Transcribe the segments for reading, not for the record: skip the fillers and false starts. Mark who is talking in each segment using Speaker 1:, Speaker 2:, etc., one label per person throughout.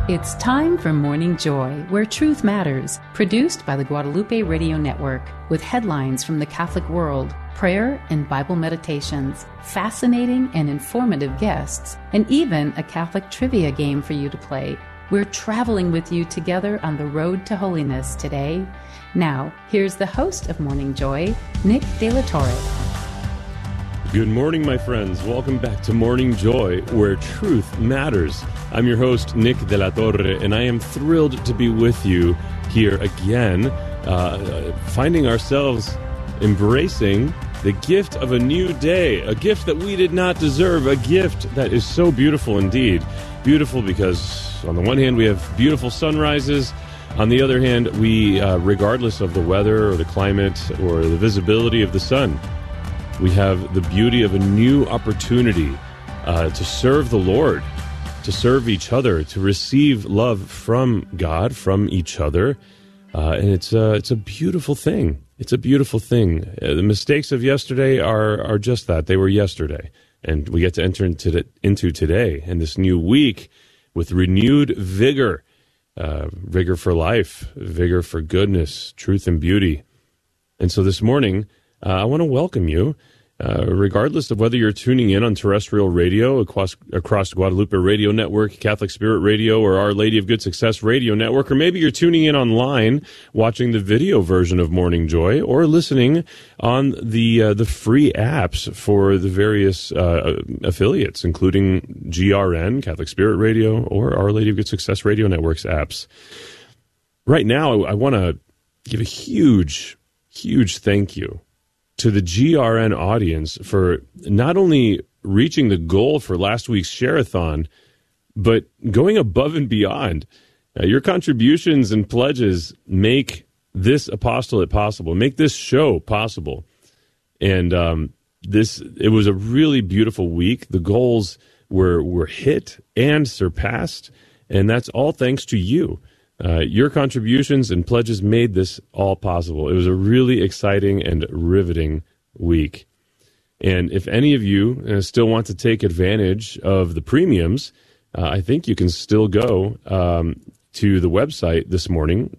Speaker 1: It's time for Morning Joy, where truth matters, produced by the Guadalupe Radio Network, with headlines from the Catholic world, prayer and Bible meditations, fascinating and informative guests, and even a Catholic trivia game for you to play. We're traveling with you together on the road to holiness today. Now, here's the host of Morning Joy, Nick De La Torre.
Speaker 2: Good morning, my friends. Welcome back to Morning Joy, where truth matters. I'm your host, Nick De La Torre, and I am thrilled to be with you here again, finding ourselves embracing the gift of a new day, a gift that we did not deserve, a gift that is so beautiful indeed. Beautiful because, on the one hand, we have beautiful sunrises. On the other hand, we, regardless of the weather or the climate or the visibility of the sun, we have the beauty of a new opportunity to serve the Lord, to serve each other, to receive love from God, from each other. And it's a beautiful thing. It's a beautiful thing. The mistakes of yesterday are just that. They were yesterday. And we get to enter into today and this new week with renewed vigor, vigor for life, vigor for goodness, truth and beauty. And so this morning, I want to welcome you, regardless of whether you're tuning in on terrestrial radio across Guadalupe Radio Network, Catholic Spirit Radio, or Our Lady of Good Success Radio Network, or maybe you're tuning in online, watching the video version of Morning Joy, or listening on the free apps for the various affiliates, including GRN, Catholic Spirit Radio, or Our Lady of Good Success Radio Network's apps. Right now, I want to give a huge thank you to the GRN audience for not only reaching the goal for last week's Share-a-thon, but going above and beyond. Your contributions and pledges make this apostolate possible, make this show possible. And it was a really beautiful week. The goals were hit and surpassed, and that's all thanks to you. Your contributions and pledges made this all possible. It was a really exciting and riveting week. And if any of you still want to take advantage of the premiums, I think you can still go to the website this morning,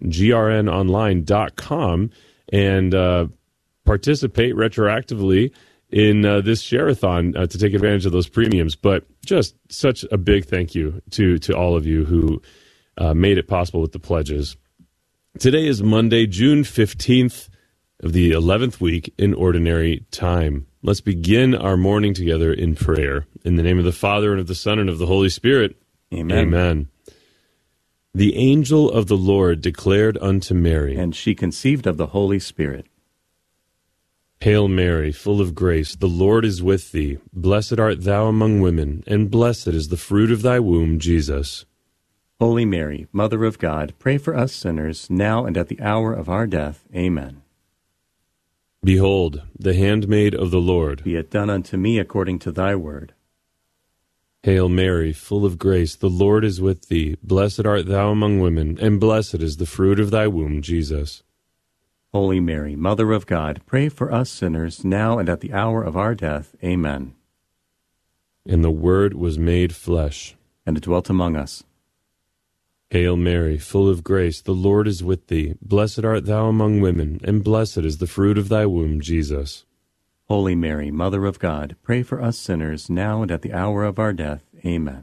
Speaker 2: grnonline.com, and participate retroactively in this Share-a-thon to take advantage of those premiums. But just such a big thank you to all of you who made it possible with the pledges. Today is Monday, June 15th of the 11th week in Ordinary Time. Let's begin our morning together in prayer. In the name of the Father, and of the Son, and of the Holy Spirit. Amen. Amen. The angel of the Lord declared unto Mary,
Speaker 3: and she conceived of the Holy Spirit.
Speaker 2: Hail Mary, full of grace, the Lord is with thee. Blessed art thou among women, and blessed is the fruit of thy womb, Jesus.
Speaker 3: Holy Mary, Mother of God, pray for us sinners, now and at the hour of our death. Amen.
Speaker 2: Behold, the handmaid of the Lord.
Speaker 3: Be it done unto me according to thy word.
Speaker 2: Hail Mary, full of grace, the Lord is with thee. Blessed art thou among women, and blessed is the fruit of thy womb, Jesus.
Speaker 3: Holy Mary, Mother of God, pray for us sinners, now and at the hour of our death. Amen.
Speaker 2: And the Word was made flesh,
Speaker 3: and dwelt among us.
Speaker 2: Hail Mary, full of grace, the Lord is with thee. Blessed art thou among women, and blessed is the fruit of thy womb, Jesus.
Speaker 3: Holy Mary, Mother of God, pray for us sinners, now and at the hour of our death. Amen.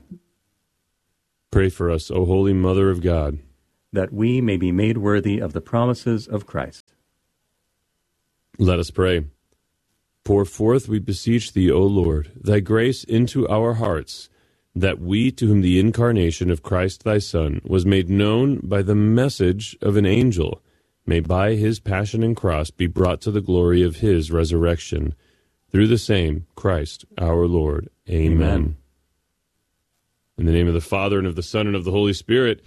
Speaker 2: Pray for us, O Holy Mother of God,
Speaker 3: that we may be made worthy of the promises of Christ.
Speaker 2: Let us pray. Pour forth, we beseech thee, O Lord, thy grace into our hearts, that we, to whom the incarnation of Christ thy Son was made known by the message of an angel, may by his passion and cross be brought to the glory of his resurrection. Through the same Christ our Lord. Amen. In the name of the Father, and of the Son, and of the Holy Spirit.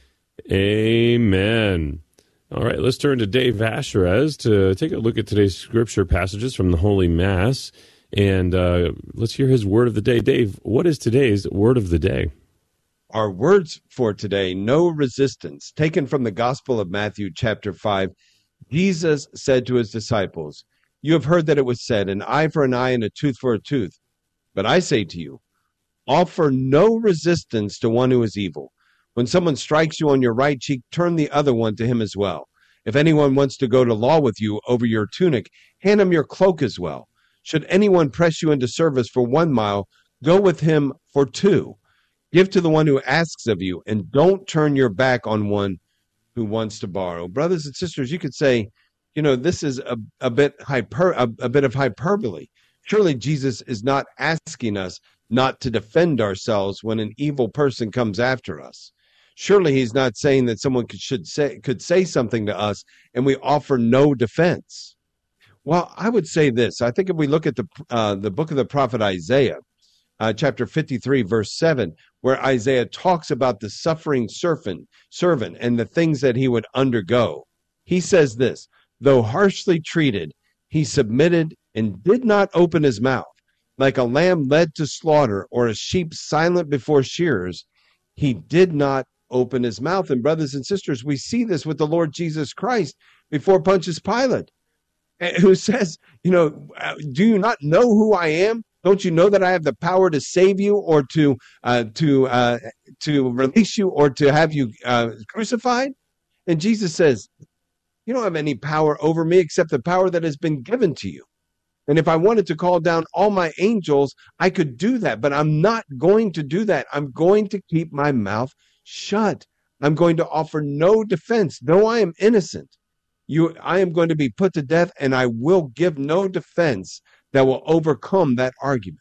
Speaker 2: Amen. All right, let's turn to Dave Asherez to take a look at today's scripture passages from the Holy Mass. And let's hear his word of the day. Dave, what is today's word of the day?
Speaker 4: Our words for today, no resistance, taken from the Gospel of Matthew chapter 5. Jesus said to his disciples, "You have heard that it was said, an eye for an eye and a tooth for a tooth. But I say to you, offer no resistance to one who is evil. When someone strikes you on your right cheek, turn the other one to him as well. If anyone wants to go to law with you over your tunic, hand him your cloak as well. Should anyone press you into service for 1 mile, go with him for 2. Give to the one who asks of you, and don't turn your back on one who wants to borrow. Brothers and sisters, you could say, this is a bit of hyperbole. Surely Jesus is not asking us not to defend ourselves when an evil person comes after us. Surely he's not saying that someone could say something to us and we offer no defense. Well, I would say this. I think if we look at the book of the prophet Isaiah, chapter 53, verse 7, where Isaiah talks about the suffering servant and the things that he would undergo. He says this, though harshly treated, he submitted and did not open his mouth. Like a lamb led to slaughter or a sheep silent before shearers, he did not open his mouth. And brothers and sisters, we see this with the Lord Jesus Christ before Pontius Pilate, who says, do you not know who I am? Don't you know that I have the power to save you or to release you or to have you crucified? And Jesus says, you don't have any power over me except the power that has been given to you. And if I wanted to call down all my angels, I could do that, but I'm not going to do that. I'm going to keep my mouth shut. I'm going to offer no defense, though I am innocent. I am going to be put to death, and I will give no defense that will overcome that argument.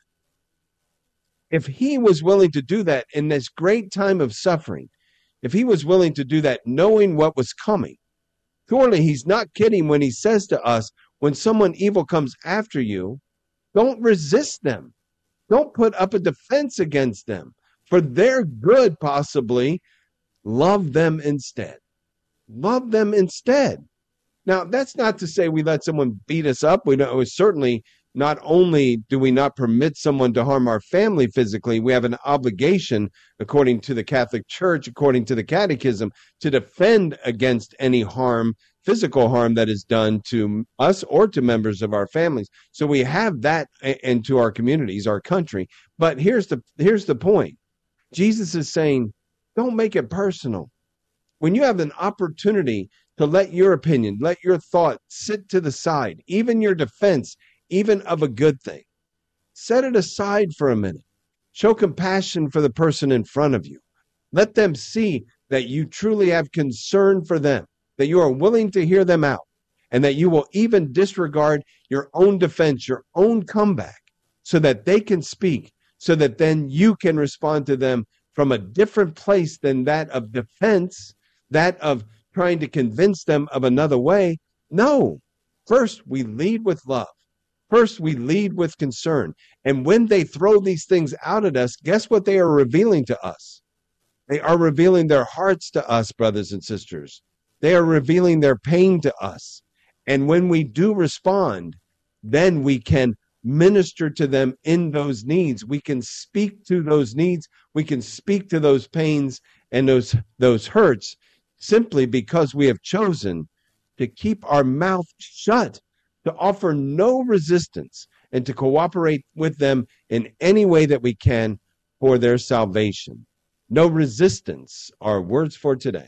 Speaker 4: If he was willing to do that in this great time of suffering, if he was willing to do that knowing what was coming, surely he's not kidding when he says to us, when someone evil comes after you, don't resist them. Don't put up a defense against them. For their good, possibly, love them instead. Love them instead. Now, that's not to say we let someone beat us up. Certainly, not only do we not permit someone to harm our family physically, we have an obligation, according to the Catholic Church, according to the Catechism, to defend against any harm, physical harm that is done to us or to members of our families. So we have that into our communities, our country. But here's the point. Jesus is saying, don't make it personal. When you have an opportunity to let your opinion, let your thought sit to the side, even your defense, even of a good thing, set it aside for a minute. Show compassion for the person in front of you. Let them see that you truly have concern for them, that you are willing to hear them out, and that you will even disregard your own defense, your own comeback, so that they can speak, so that then you can respond to them from a different place than that of defense, that of trying to convince them of another way. No. First, we lead with love. First, we lead with concern. And when they throw these things out at us, guess what they are revealing to us? They are revealing their hearts to us, brothers and sisters. They are revealing their pain to us. And when we do respond, then we can minister to them in those needs. We can speak to those needs. We can speak to those pains and those hurts simply because we have chosen to keep our mouth shut, to offer no resistance, and to cooperate with them in any way that we can for their salvation. No resistance are words for today.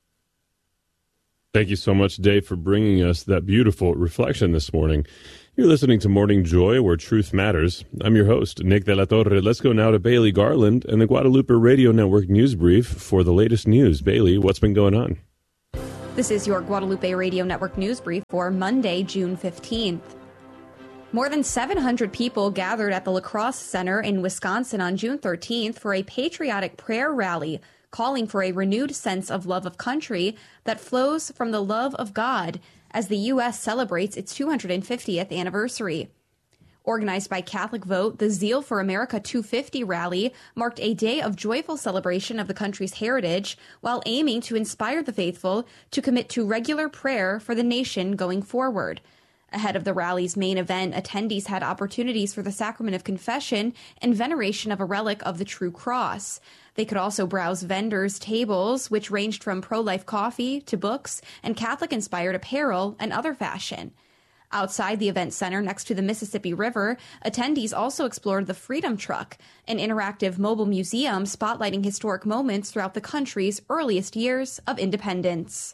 Speaker 2: Thank you so much, Dave, for bringing us that beautiful reflection this morning. You're listening to Morning Joy, where truth matters. I'm your host, Nick de la Torre. Let's go now to Bailey Garland and the Guadalupe Radio Network News Brief for the latest news. Bailey, what's been going on?
Speaker 5: This is your Guadalupe Radio Network News Brief for Monday, June 15th. More than 700 people gathered at the La Crosse Center in Wisconsin on June 13th for a patriotic prayer rally calling for a renewed sense of love of country that flows from the love of God as the U.S. celebrates its 250th anniversary. Organized by Catholic Vote, the Zeal for America 250 rally marked a day of joyful celebration of the country's heritage while aiming to inspire the faithful to commit to regular prayer for the nation going forward. Ahead of the rally's main event, attendees had opportunities for the sacrament of confession and veneration of a relic of the True Cross. They could also browse vendors' tables, which ranged from pro-life coffee to books and Catholic-inspired apparel and other fashion. Outside the event center next to the Mississippi River, attendees also explored the Freedom Truck, an interactive mobile museum spotlighting historic moments throughout the country's earliest years of independence.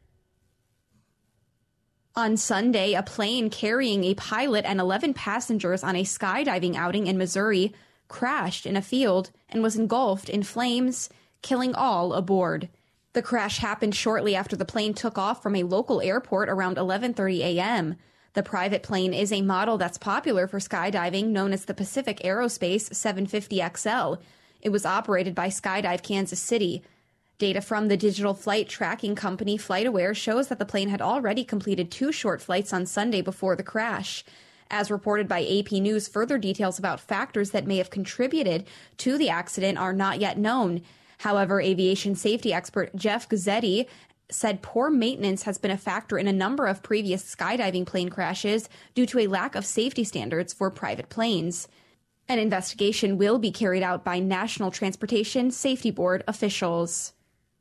Speaker 5: On Sunday, a plane carrying a pilot and 11 passengers on a skydiving outing in Missouri crashed in a field and was engulfed in flames, killing all aboard. The crash happened shortly after the plane took off from a local airport around 11:30 a.m. The private plane is a model that's popular for skydiving, known as the Pacific Aerospace 750XL. It was operated by Skydive Kansas City. Data from the digital flight tracking company FlightAware shows that the plane had already completed 2 short flights on Sunday before the crash. As reported by AP News, further details about factors that may have contributed to the accident are not yet known. However, aviation safety expert Jeff Guzzetti said poor maintenance has been a factor in a number of previous skydiving plane crashes due to a lack of safety standards for private planes. An investigation will be carried out by National Transportation Safety Board officials.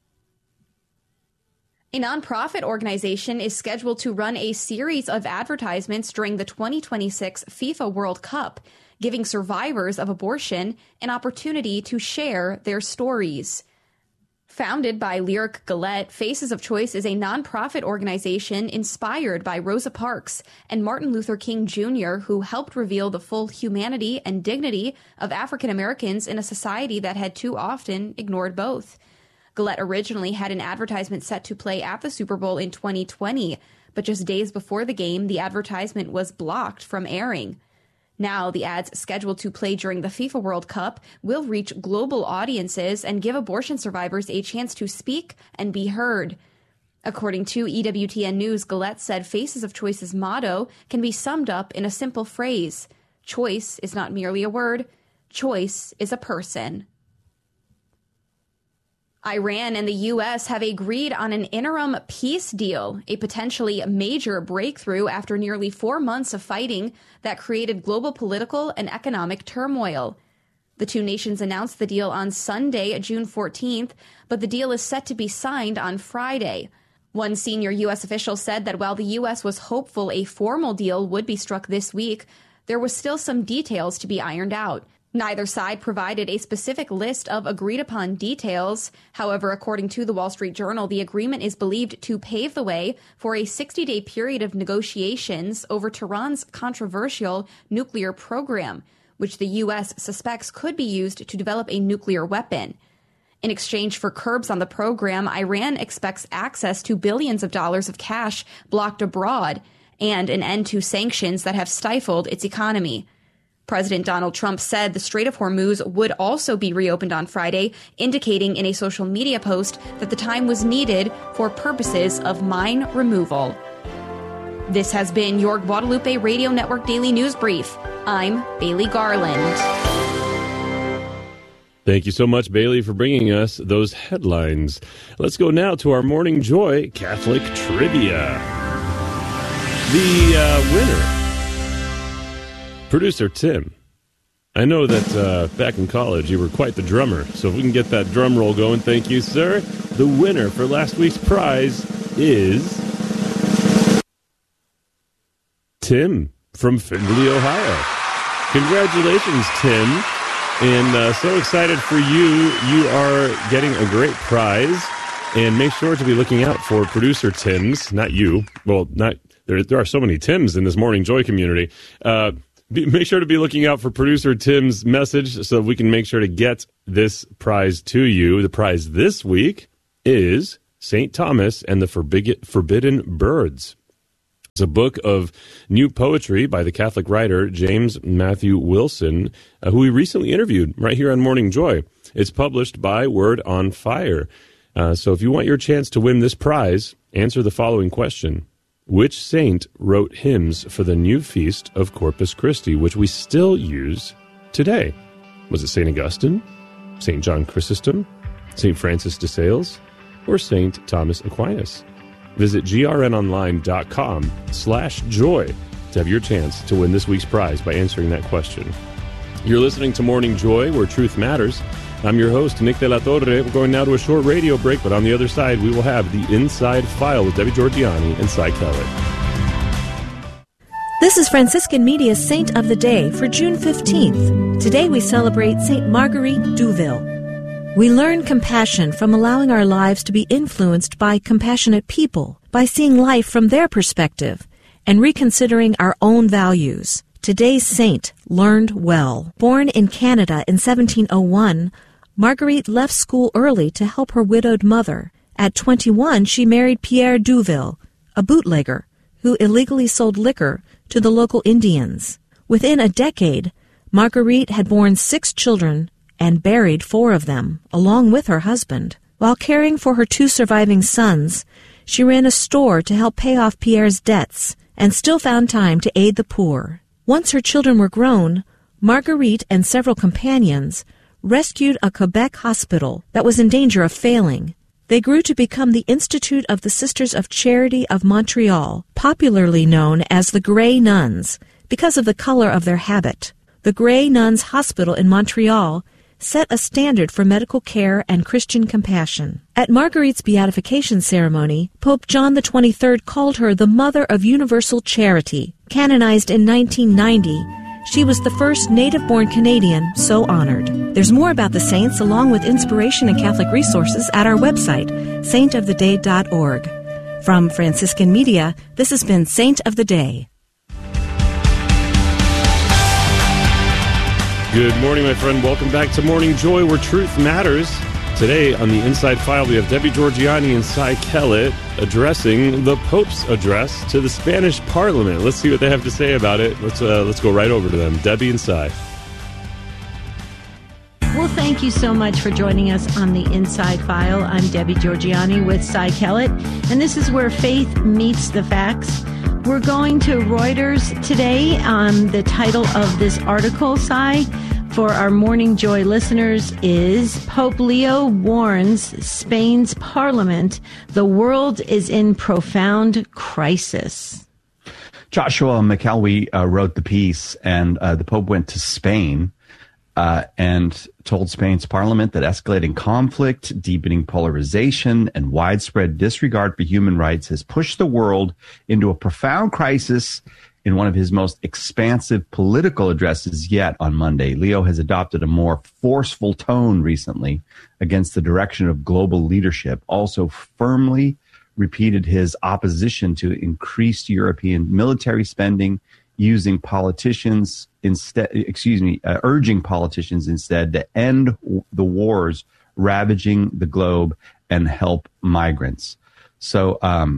Speaker 5: A nonprofit organization is scheduled to run a series of advertisements during the 2026 FIFA World Cup, giving survivors of abortion an opportunity to share their stories. Founded by Lyric Gillette, Faces of Choice is a nonprofit organization inspired by Rosa Parks and Martin Luther King Jr., who helped reveal the full humanity and dignity of African Americans in a society that had too often ignored both. Gillette originally had an advertisement set to play at the Super Bowl in 2020, but just days before the game, the advertisement was blocked from airing. Now, the ads scheduled to play during the FIFA World Cup will reach global audiences and give abortion survivors a chance to speak and be heard. According to EWTN News, Gillette said Faces of Choice's motto can be summed up in a simple phrase: choice is not merely a word, choice is a person. Iran and the U.S. have agreed on an interim peace deal, a potentially major breakthrough after nearly 4 months of fighting that created global political and economic turmoil. The two nations announced the deal on Sunday, June 14th, but the deal is set to be signed on Friday. One senior U.S. official said that while the U.S. was hopeful a formal deal would be struck this week, there was still some details to be ironed out. Neither side provided a specific list of agreed-upon details. However, according to the Wall Street Journal, the agreement is believed to pave the way for a 60-day period of negotiations over Tehran's controversial nuclear program, which the U.S. suspects could be used to develop a nuclear weapon. In exchange for curbs on the program, Iran expects access to billions of dollars of cash blocked abroad and an end to sanctions that have stifled its economy. President Donald Trump said the Strait of Hormuz would also be reopened on Friday, indicating in a social media post that the time was needed for purposes of mine removal. This has been your Guadalupe Radio Network Daily News Brief. I'm Bailey Garland.
Speaker 2: Thank you so much, Bailey, for bringing us those headlines. Let's go now to our Morning Joy Catholic Trivia. The winner, producer Tim. I know that back in college you were quite the drummer, so if we can get that drum roll going, thank you, sir. The winner for last week's prize is Tim from Findlay, Ohio. Congratulations, Tim. And so excited for you. You are getting a great prize. And make sure to be looking out for producer Tim's, not you. Well, not there are so many Tims in this Morning Joy community. Make sure to be looking out for producer Tim's message so we can make sure to get this prize to you. The prize this week is St. Thomas and the Forbidden Birds. It's a book of new poetry by the Catholic writer James Matthew Wilson, who we recently interviewed right here on Morning Joy. It's published by Word on Fire. So if you want your chance to win this prize, answer the following question. Which saint wrote hymns for the new feast of Corpus Christi, which we still use today? Was it St. Augustine, St. John Chrysostom, St. Francis de Sales, or St. Thomas Aquinas? Visit grnonline.com/joy to have your chance to win this week's prize by answering that question. You're listening to Morning Joy, where truth matters. I'm your host, Nick De La Torre. We're going now to a short radio break, but on the other side, we will have the Inside File with Debbie Georgiani and Cy Kellett.
Speaker 6: This is Franciscan Media's Saint of the Day for June 15th. Today we celebrate Saint Marguerite Douville. We learn compassion from allowing our lives to be influenced by compassionate people, by seeing life from their perspective, and reconsidering our own values. Today's saint learned well. Born in Canada in 1701, Marguerite left school early to help her widowed mother. At 21, she married Pierre Douville, a bootlegger who illegally sold liquor to the local Indians. Within a decade, Marguerite had borne 6 children and buried 4 of them, along with her husband. While caring for her 2 surviving sons, she ran a store to help pay off Pierre's debts and still found time to aid the poor. Once her children were grown, Marguerite and several companions rescued a Quebec hospital that was in danger of failing. They grew to become the Institute of the Sisters of Charity of Montreal, popularly known as the Grey Nuns, because of the color of their habit. The Grey Nuns Hospital in Montreal set a standard for medical care and Christian compassion. At Marguerite's beatification ceremony, Pope John XXIII called her the Mother of Universal Charity. Canonized in 1990, she was the first native-born Canadian so honored. There's more about the saints along with inspiration and Catholic resources at our website, saintoftheday.org. From Franciscan Media, this has been Saint of the Day.
Speaker 2: Good morning, my friend. Welcome back to Morning Joy, where truth matters. Today on the Inside File, we have Debbie Georgianni and Cy Kellett addressing the Pope's address to the Spanish Parliament. Let's see what they have to say about it. Let's go right over to them. Debbie and Cy.
Speaker 7: Well, thank you so much for joining us on the Inside File. I'm Debbie Georgianni with Cy Kellett, and this is where faith meets the facts. We're going to Reuters today. The title of this article, Cy, for our Morning Joy listeners is Pope Leo warns Spain's parliament, the world is in profound crisis.
Speaker 8: Joshua McElwee wrote the piece, and the Pope went to Spain and told Spain's parliament that escalating conflict, deepening polarization, and widespread disregard for human rights has pushed the world into a profound crisis in one of his most expansive political addresses yet on Monday. Leo has adopted a more forceful tone recently against the direction of global leadership, also firmly repeated his opposition to increased European military spending, urging politicians instead to end the wars ravaging the globe and help migrants. So,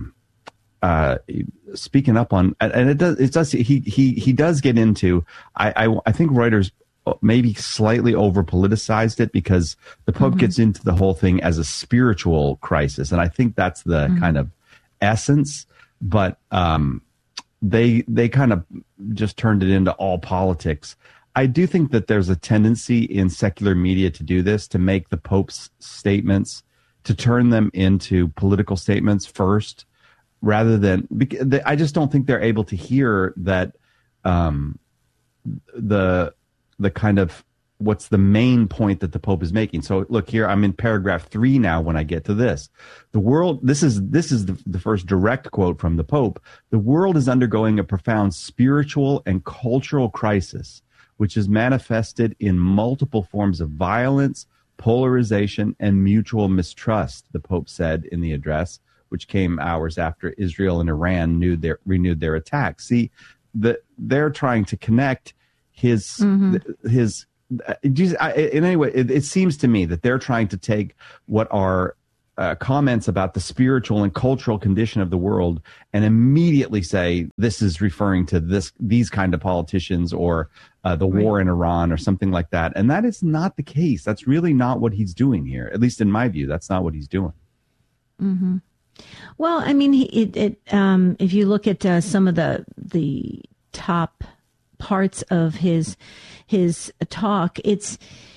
Speaker 8: speaking up on, and it does. He does get into. I think Reuters maybe slightly over politicized it because the Pope gets into the whole thing as a spiritual crisis, and I think that's the kind of essence. But they kind of just turned it into all politics. I do think that there's a tendency in secular media to do this, to make the Pope's statements, to turn them into political statements first, rather than, I just don't think they're able to hear that the kind of what's the main point that the Pope is making. So look here, I'm in paragraph 3 now when I get to this. The world, this is the first direct quote from the Pope. The world is undergoing a profound spiritual and cultural crisis, which is manifested in multiple forms of violence, polarization, and mutual mistrust, the Pope said in the address, which came hours after Israel and Iran renewed their attacks. See, they're trying to connect his in any way, it seems to me that they're trying to take what are comments about the spiritual and cultural condition of the world and immediately say this is referring to these kind of politicians or the war in Iran or something like that. And that is not the case. That's really not what he's doing here. At least in my view, that's not what he's doing.
Speaker 7: Mm-hmm. Well, I mean, if you look at some of the top parts of his talk, he's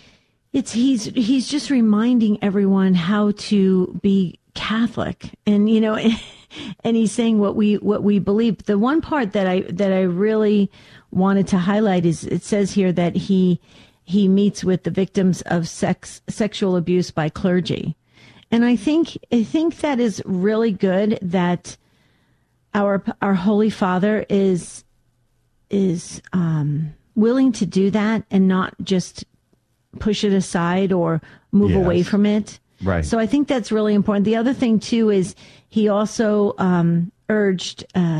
Speaker 7: just reminding everyone how to be Catholic, and and he's saying what we believe. The one part that I really wanted to highlight is it says here that he meets with the victims of sexual abuse by clergy. And I think that is really good that our Holy Father is willing to do that and not just push it aside or move away from it.
Speaker 8: Right.
Speaker 7: So I think that's really important. The other thing too is he also urged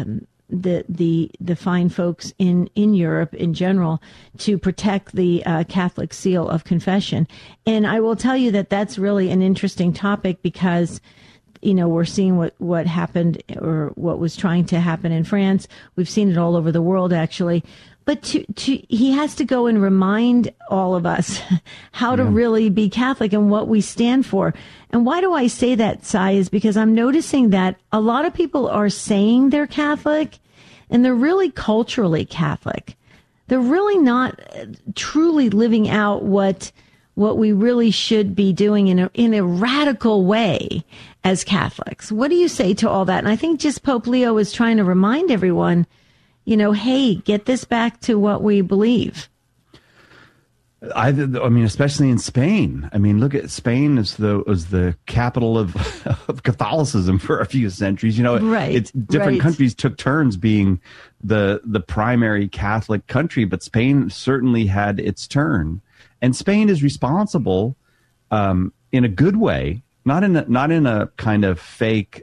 Speaker 7: the fine folks in Europe in general to protect the Catholic seal of confession. And I will tell you that that's really an interesting topic because, you know, we're seeing what happened or what was trying to happen in France. We've seen it all over the world, actually. But he has to go and remind all of us how to really be Catholic and what we stand for. And why do I say that, Cy, is because I'm noticing that a lot of people are saying they're Catholic and they're really culturally Catholic. They're really not truly living out what we really should be doing in a radical way as Catholics. What do you say to all that? And I think just Pope Leo is trying to remind everyone, you know, hey, get this back to what we believe.
Speaker 8: I mean, especially in Spain. I mean, look at Spain was the capital of Catholicism for a few centuries. You know, it's different countries took turns being the primary Catholic country, but Spain certainly had its turn. And Spain is responsible in a good way, not in a kind of fake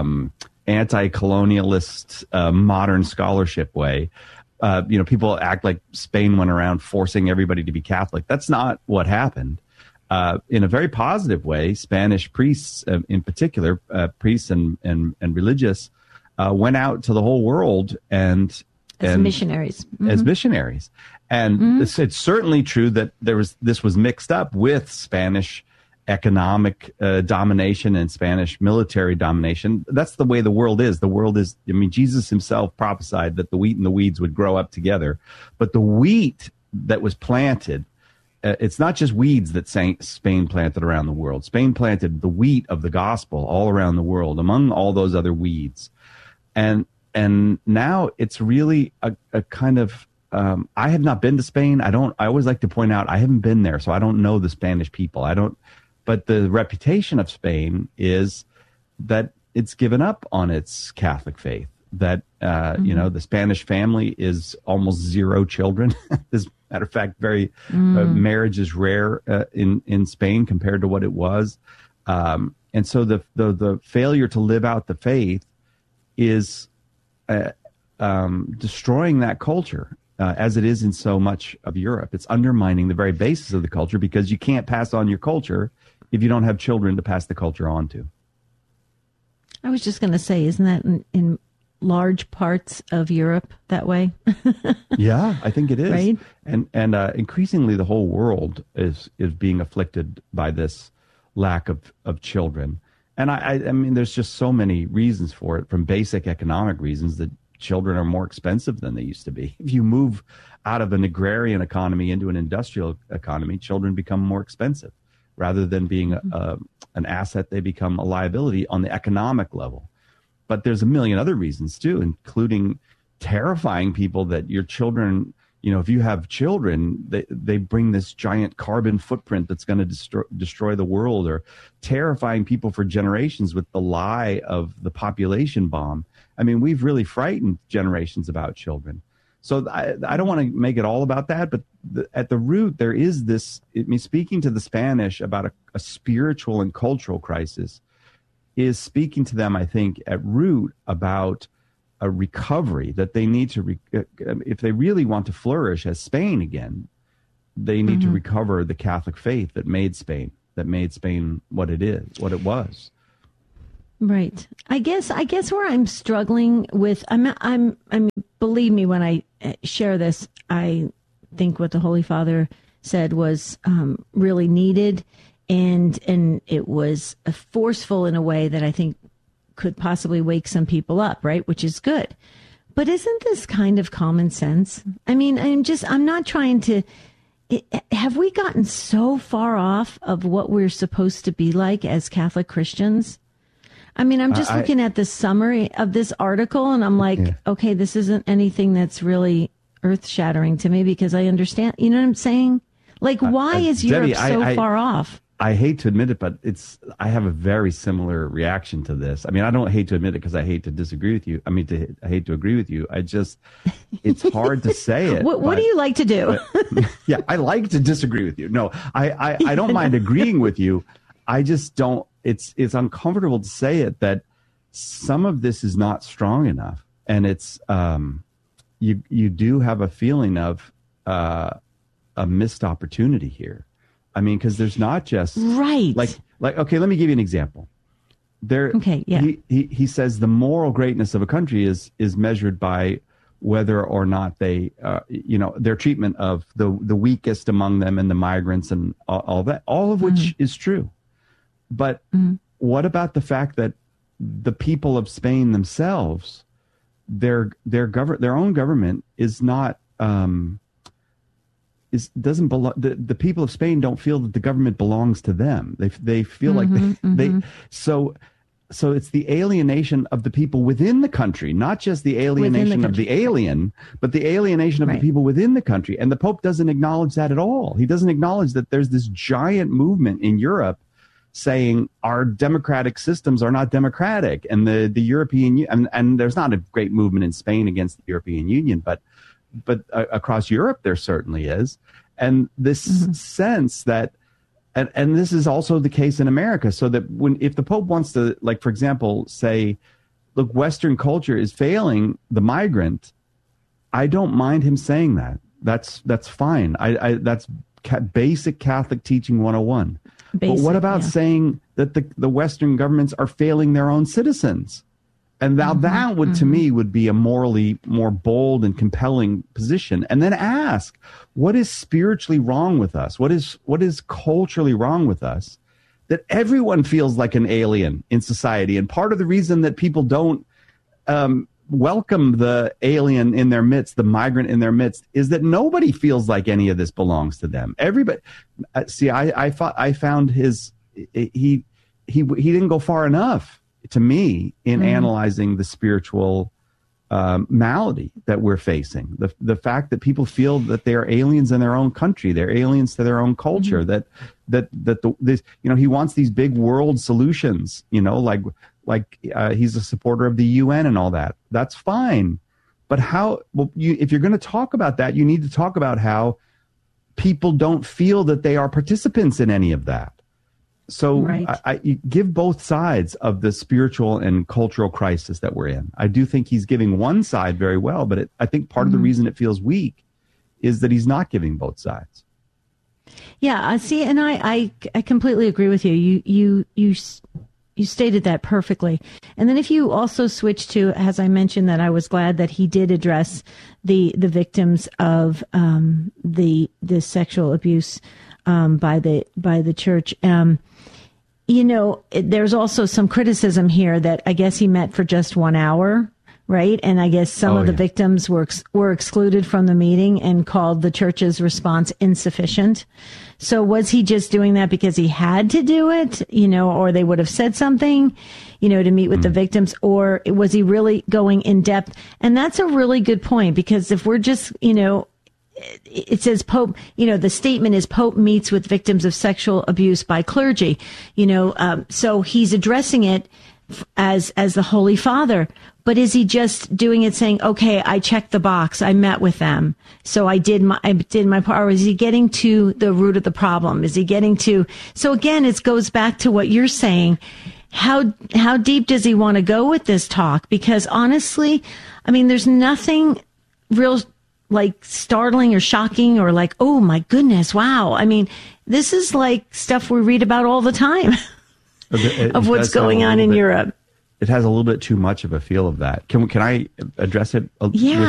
Speaker 8: anti-colonialist modern scholarship way. You know, people act like Spain went around forcing everybody to be Catholic. That's not what happened. In a very positive way, Spanish priests, in particular, priests and religious, went out to the whole world as
Speaker 7: missionaries.
Speaker 8: As missionaries. And it's certainly true that this was mixed up with Spanish economic domination and Spanish military domination. That's the way the world is. The world is, I mean, Jesus himself prophesied that the wheat and the weeds would grow up together. But the wheat that was planted, it's not just weeds that Spain planted around the world. Spain planted the wheat of the gospel all around the world, among all those other weeds. And now it's really a kind of, I have not been to Spain. I always like to point out, I haven't been there, so I don't know the Spanish people. But the reputation of Spain is that it's given up on its Catholic faith, that, you know, the Spanish family is almost zero children. As a matter of fact, marriage is rare in Spain compared to what it was. And so the failure to live out the faith is destroying that culture. As it is in so much of Europe. It's undermining the very basis of the culture because you can't pass on your culture if you don't have children to pass the culture on to.
Speaker 7: I was just going to say, isn't that in large parts of Europe that way?
Speaker 8: Yeah, I think it is.
Speaker 7: Right?
Speaker 8: And increasingly the whole world is being afflicted by this lack of children. And I mean, there's just so many reasons for it, from basic economic reasons that children are more expensive than they used to be. If you move out of an agrarian economy into an industrial economy, children become more expensive. Rather than being an asset, they become a liability on the economic level. But there's a million other reasons too, including terrifying people that your children, you know, if you have children, they bring this giant carbon footprint that's going to destroy the world, or terrifying people for generations with the lie of the population bomb. I mean, we've really frightened generations about children. So I don't want to make it all about that, but at the root, there is this, I mean, speaking to the Spanish about a spiritual and cultural crisis is speaking to them, I think, at root about a recovery that they need to, if they really want to flourish as Spain again, they need to recover the Catholic faith that made Spain what it is, what it was.
Speaker 7: Right. I guess where I'm struggling with, I'm believe me when I share this, I think what the Holy Father said was really needed, and it was forceful in a way that I think could possibly wake some people up, right? Which is good. But isn't this kind of common sense? I mean, I'm not trying to, have we gotten so far off of what we're supposed to be like as Catholic Christians? I mean, I'm just looking at the summary of this article and I'm like, okay, this isn't anything that's really earth shattering to me because I understand, you know what I'm saying? Like, why is Europe Debbie, so far off?
Speaker 8: I hate to admit it, but I have a very similar reaction to this. I mean, I don't hate to admit it because I hate to disagree with you. I hate to agree with you. It's hard to say it.
Speaker 7: What do you like to do?
Speaker 8: Yeah, I like to disagree with you. No, I don't mind agreeing with you. I just don't, it's uncomfortable to say it that some of this is not strong enough. And it's, you do have a feeling of a missed opportunity here. I mean, because there's not just
Speaker 7: right.
Speaker 8: Like, okay, let me give you an example.
Speaker 7: Okay, yeah.
Speaker 8: He says the moral greatness of a country is measured by whether or not they, their treatment of the weakest among them and the migrants and all that, all of which is true. But what about the fact that the people of Spain themselves, their own government is not. Doesn't belong. The people of Spain don't feel that the government belongs to them. They feel like they so it's the alienation of the people within the country, not just the alienation of the alien, but the alienation of the people within the country. And the Pope doesn't acknowledge that at all. He doesn't acknowledge that there's this giant movement in Europe saying our democratic systems are not democratic, and the European and there's not a great movement in Spain against the European Union, but across Europe, there certainly is. And this sense that, and this is also the case in America, so that if the Pope wants to, like, for example, say, look, Western culture is failing the migrant, I don't mind him saying that. That's fine. That's basic Catholic teaching 101. But what about saying that the Western governments are failing their own citizens? And now that would, to me, would be a morally more bold and compelling position. And then ask, what is spiritually wrong with us? What is culturally wrong with us that everyone feels like an alien in society? And part of the reason that people don't welcome the alien in their midst, the migrant in their midst, is that nobody feels like any of this belongs to them. Everybody. I found he didn't go far enough, to me, in analyzing the spiritual malady that we're facing, the fact that people feel that they are aliens in their own country, they're aliens to their own culture, he wants these big world solutions, like he's a supporter of the UN and all that. That's fine, but if you're going to talk about that, you need to talk about how people don't feel that they are participants in any of that. So I give both sides of the spiritual and cultural crisis that we're in. I do think he's giving one side very well, but I think part of the reason it feels weak is that he's not giving both sides.
Speaker 7: Yeah, I see, and I completely agree with you. You stated that perfectly. And then if you also switch to, as I mentioned, that I was glad that he did address the victims of the sexual abuse by the church. There's also some criticism here that I guess he met for just 1 hour, right? And I guess some of the victims were excluded from the meeting and called the church's response insufficient. So was he just doing that because he had to do it, or they would have said something, to meet with the victims, or was he really going in depth? And that's a really good point, because if we're just, it says Pope, the statement is Pope meets with victims of sexual abuse by clergy, so he's addressing it as the Holy Father. But is he just doing it saying, okay, I checked the box, I met with them, so I did my part? Or is he getting to the root of the problem? Is he getting to, so again, it goes back to what you're saying. How deep does he want to go with this talk? Because honestly, I mean, there's nothing real like startling or shocking or like, oh my goodness, wow. I mean, this is like stuff we read about all the time of what's going on in Europe.
Speaker 8: It has a little bit too much of a feel of that. Can I address it?
Speaker 7: Yeah,